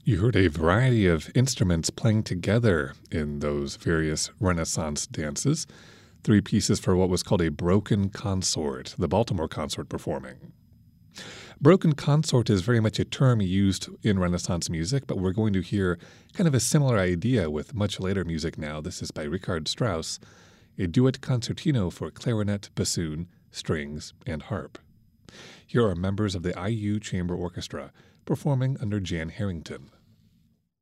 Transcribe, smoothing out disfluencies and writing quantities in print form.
You heard a variety of instruments playing together in those various Renaissance dances. Three pieces for what was called a broken consort, the Baltimore Consort performing. Broken consort is very much a term used in Renaissance music, but we're going to hear kind of a similar idea with much later music now. This is by Richard Strauss, a duet concertino for clarinet, bassoon, strings, and harp. Here are members of the IU Chamber Orchestra performing under Jan Harrington.